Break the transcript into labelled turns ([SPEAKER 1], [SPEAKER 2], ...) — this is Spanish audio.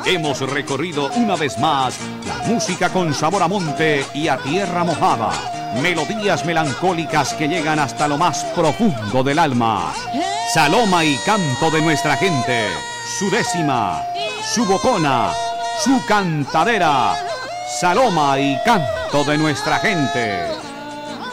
[SPEAKER 1] Hemos recorrido una vez más la música con sabor a monte y a tierra mojada. Melodías melancólicas que llegan hasta lo más profundo del alma. Saloma y canto de nuestra gente. Su décima, su bocona, su cantadera. Saloma y canto de nuestra gente.